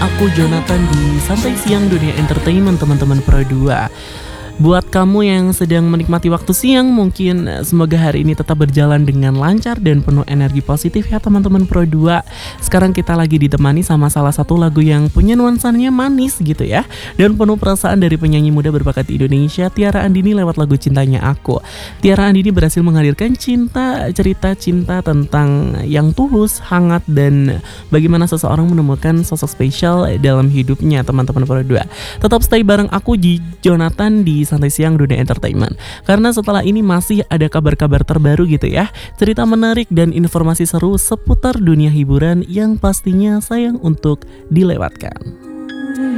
aku Jonathan di Santai Siang Dunia Entertainment teman-teman Pro 2. Buat kamu yang sedang menikmati waktu siang, mungkin semoga hari ini tetap berjalan dengan lancar dan penuh energi positif ya teman-teman Pro 2. Sekarang kita lagi ditemani sama salah satu lagu yang punya nuansanya manis gitu ya, dan penuh perasaan dari penyanyi muda berbakat Indonesia Tiara Andini lewat lagu Cintanya Aku. Tiara Andini berhasil menghadirkan cerita cinta tentang yang tulus, hangat, dan bagaimana seseorang menemukan sosok spesial dalam hidupnya teman-teman Pro 2. Tetap stay bareng aku di Jonathan di Santai Siang Dunia Entertainment, karena setelah ini masih ada kabar-kabar terbaru gitu ya, cerita menarik dan informasi seru seputar dunia hiburan yang pastinya sayang untuk dilewatkan.